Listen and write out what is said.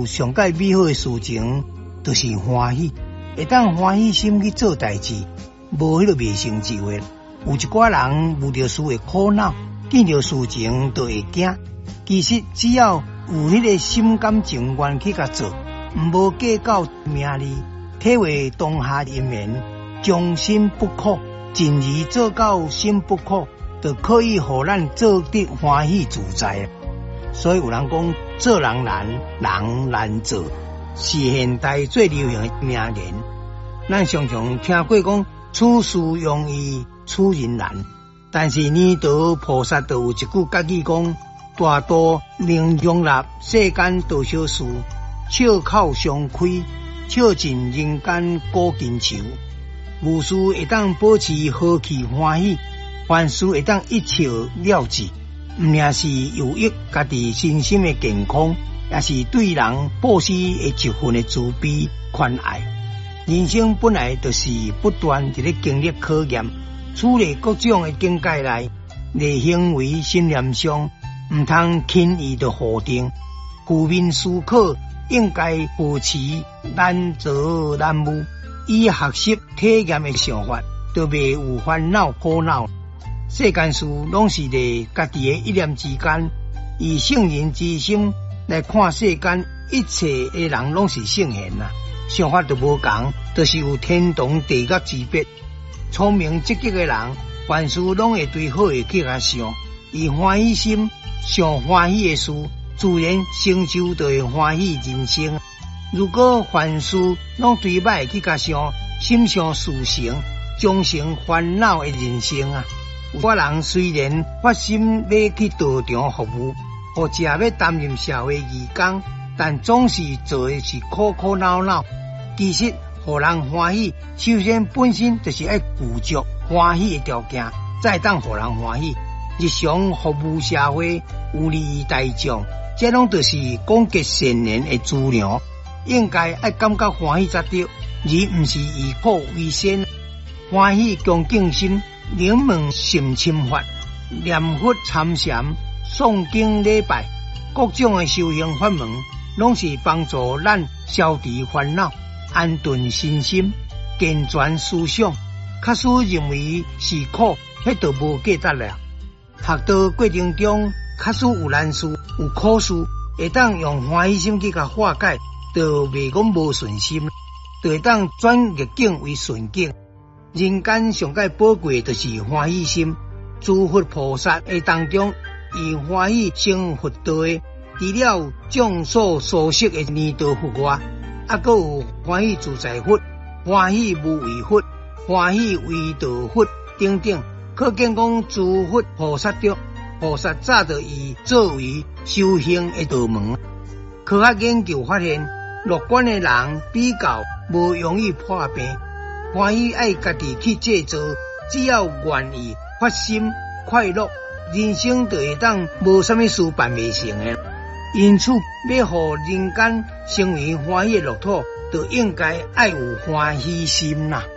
上界美好的事情，就是欢喜。会当欢喜心去做代志，无迄个未成就的。有一寡人遇到事会苦恼，见到事情就会惊。其实只要有迄个心甘情愿去甲做，无计较名利，体会当下因缘，将心不苦，尽力做到心不苦，就可以互咱做得欢喜自在。所以有人讲，做人难，人难做，是现代最流行的名言。咱常常听过讲，处事容易处人难，但是念道菩萨就有一句佳语讲：大道能容纳世间多少事，笑口相开，笑尽人间古今愁。无事会当保持和气欢喜，凡事会当一笑了之。唔仅是有益家己身心的健康，也是对人布施的一份的慈悲宽爱。人生本来就是不断伫咧经历考验，处理各种的境界内，在行为信念上，唔通轻易的否定。负面思考应该保持难做难悟，以学习体验的想法，就袂有烦恼苦恼。世间事拢是在家己的一念之间，以圣人之心来看世间一切的人拢是圣贤啊，想法都无同，就是有天同地隔之别。聪明积极的人，凡事拢会对好的去甲想，以欢喜心想欢喜的事，自然成就就会欢喜人生。如果凡事拢对歹去甲想，心想事成，终成烦恼的人生啊！有个人虽然发心要去道场服务，或者要担任社会义工，但总是做的是苦苦恼恼。其实，互人欢喜，首先本身就是要具足欢喜的条件，再当互人欢喜。日常服务社会，有利于大众，这拢就是广结善缘的资粮。应该爱感觉欢喜才对，而唔是以苦为先。欢喜恭敬心。灵门心清法，念佛参禅，诵经礼拜，各种的修行法门，拢是帮助咱消除烦恼、安顿身心、健全思想。假使认为是苦，迄就无价值了。学道过程中，假使有难事、有苦事，会当用欢喜心去甲化解，就袂讲无顺心，就会当转逆境为顺境。人间上界宝贵就是欢喜心，诸佛菩萨的当中，以欢喜成佛道的，除了众所熟悉的弥陀佛外，还佫有欢喜自在佛、欢喜无为佛、欢喜为道佛等等。可见讲诸佛菩萨中，菩萨早就以作为修行的道门。科学研究发现，乐观的人比较无容易破病。欢喜爱家己去制作，只要愿意发心快乐，人生就会当无啥物事办袂成的。因此，要互人间成为欢喜的乐土，就应该爱有欢喜心啦。